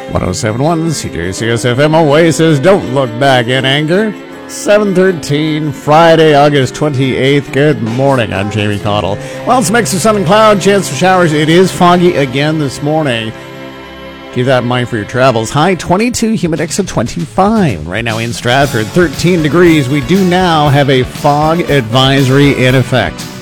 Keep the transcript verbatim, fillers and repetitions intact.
one oh seven point one C J C S F M Oasis, don't look back in anger. seven thirteen, Friday, August twenty-eighth. Good morning, I'm Jamie Cottle. Well, it's a mix of sun and cloud, chance for showers. It is foggy again this morning. Keep that in mind for your travels. High twenty-two, humidex of twenty-five. Right now in Stratford, thirteen degrees. We do now have a fog advisory in effect.